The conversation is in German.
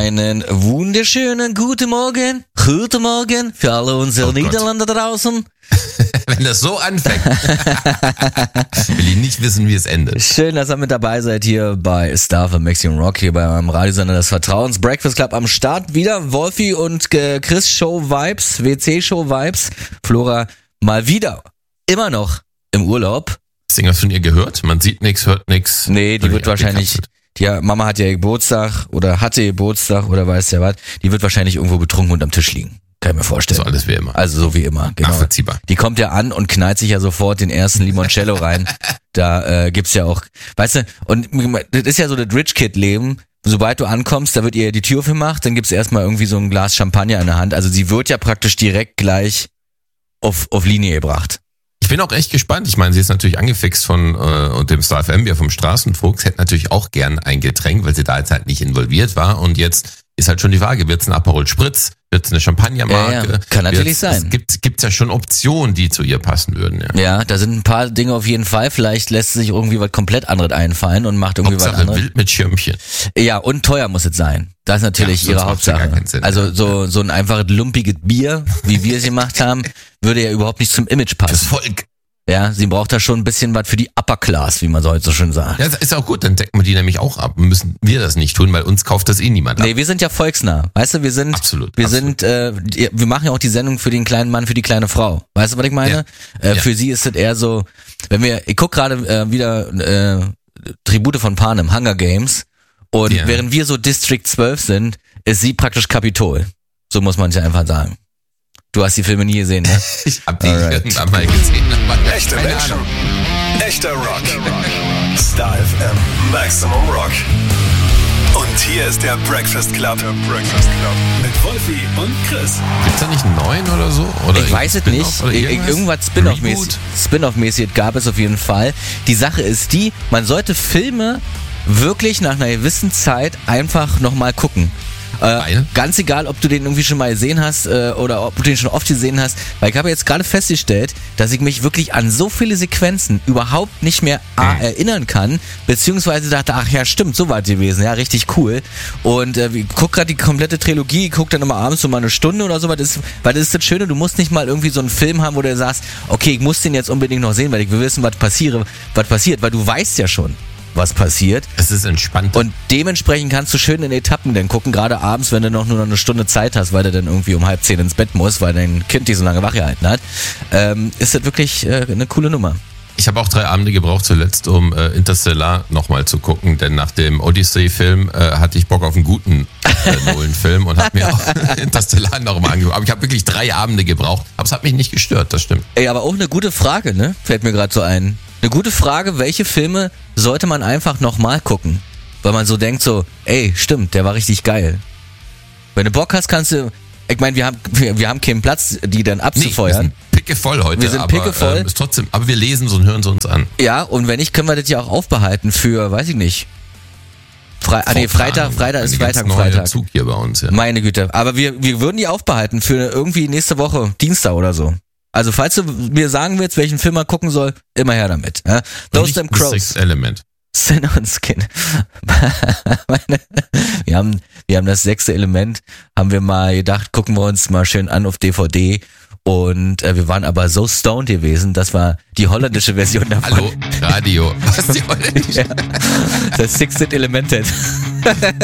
Einen wunderschönen guten Morgen für alle unsere Niederländer draußen. Wenn das so anfängt, will ich nicht wissen, wie es endet. Schön, dass ihr mit dabei seid hier bei Star für Maximum Rock, hier bei eurem Radiosender des Vertrauens. Breakfast Club am Start, wieder Wolfi und Chris Show Vibes, WC Show Vibes. Flora mal wieder, immer noch im Urlaub. Hast du irgendwas von ihr gehört? Man sieht nichts, hört nichts. Nee, die wird wahrscheinlich... Ja, Mama hat ja Geburtstag oder hatte Geburtstag oder weiß ja was. Die wird wahrscheinlich irgendwo betrunken und am Tisch liegen. Kann ich mir vorstellen. So alles wie immer. Also so wie immer, genau. Nachvollziehbar. Die kommt ja an und knallt sich ja sofort den ersten Limoncello rein. Da gibt's ja auch, weißt du, und das ist ja so das Rich Kid Leben. Sobald du ankommst, da wird ihr die Tür aufgemacht, dann gibt's erstmal irgendwie so ein Glas Champagner in der Hand. Also sie wird ja praktisch direkt gleich auf Linie gebracht. Ich bin auch echt gespannt. Ich meine, sie ist natürlich angefixt von dem Star FM, ja vom Straßenfuchs, hätte natürlich auch gern ein Getränk, weil sie da jetzt halt nicht involviert war. Und jetzt ist halt schon die Frage, wird's ein Aperol Spritz, wird's eine Champagnermarke? Ja. Kann natürlich sein. Es gibt ja schon Optionen, die zu ihr passen würden. Ja, da sind ein paar Dinge auf jeden Fall. Vielleicht lässt sich irgendwie was komplett anderes einfallen und macht irgendwie Hauptsache was anderes. Wild mit Schirmchen. Ja, und teuer muss es sein. Das ist natürlich ihre Hauptsache. Sinn, also so ein einfaches lumpiges Bier, wie wir es gemacht haben, würde ja überhaupt nicht zum Image passen. Das Volk. Ja, sie braucht da schon ein bisschen was für die Upper Class, wie man so heute so schön sagt. Ja, das ist auch gut, dann decken wir die nämlich auch ab. Müssen wir das nicht tun, weil uns kauft das eh niemand ab. Nee, wir sind ja volksnah. Weißt du, wir machen ja auch die Sendung für den kleinen Mann, für die kleine Frau. Weißt du, was ich meine? Ja. Für sie ist es eher so, ich guck gerade wieder Tribute von Panem, Hunger Games, und während wir so District 12 sind, ist sie praktisch Kapitol. So muss man es ja einfach sagen. Du hast die Filme nie gesehen, ne? Ich hab die irgendwann mal gesehen. Echte Menschen, echter Rock. Star FM, Maximum Rock. Und hier ist der Breakfast Club. Mit Wolfi und Chris. Gibt's da nicht einen neuen oder so? Oder ich weiß es nicht. Irgendwas Spin-off-mäßig gab es auf jeden Fall. Die Sache ist die, man sollte Filme wirklich nach einer gewissen Zeit einfach nochmal gucken. Ganz egal, ob du den irgendwie schon mal gesehen hast oder ob du den schon oft gesehen hast, weil ich habe jetzt gerade festgestellt, dass ich mich wirklich an so viele Sequenzen überhaupt nicht mehr erinnern kann, beziehungsweise dachte, ach ja stimmt, so war es gewesen, ja richtig cool, und ich guck gerade die komplette Trilogie, ich guck dann immer abends so mal eine Stunde oder so, weil das ist das Schöne, du musst nicht mal irgendwie so einen Film haben, wo du sagst, okay, ich muss den jetzt unbedingt noch sehen, weil ich will wissen, was passiert, weil du weißt ja schon, was passiert. Es ist entspannt. Und dementsprechend kannst du schön in Etappen dann gucken, gerade abends, wenn du nur noch eine Stunde Zeit hast, weil du dann irgendwie um 9:30 ins Bett musst, weil dein Kind dich so lange wach gehalten hat. Ist das wirklich eine coole Nummer. Ich habe auch 3 Abende gebraucht zuletzt, um Interstellar nochmal zu gucken, denn nach dem Odyssey-Film hatte ich Bock auf einen guten Nolan-Film und habe mir auch Interstellar nochmal angeguckt. Aber ich habe wirklich 3 Abende gebraucht, aber es hat mich nicht gestört, das stimmt. Ey, aber auch eine gute Frage, ne? Fällt mir gerade so ein. Eine gute Frage, welche Filme sollte man einfach nochmal gucken? Weil man so denkt so, ey, stimmt, der war richtig geil. Wenn du Bock hast, kannst du, ich meine, wir haben keinen Platz, die dann abzufeuern. Nee, wir sind pickevoll heute. Wir sind pickevoll. Ist trotzdem, aber wir lesen so und hören so uns an. Ja, und wenn nicht, können wir das ja auch aufbehalten für, weiß ich nicht. Freitag ist Freitag. Zug hier bei uns, ja. Meine Güte. Aber wir würden die aufbehalten für irgendwie nächste Woche, Dienstag oder so. Also falls du mir sagen willst, welchen Film man gucken soll, immer her damit. Ja? Those Damn Crows. Sixth Element. Sin und Skin. wir haben das 6. Element, haben wir mal gedacht, gucken wir uns mal schön an auf DVD. Und wir waren aber so stoned gewesen, das war die holländische Version davon. Hallo, Radio. Was ist die holländische? Ja, das 6. Element.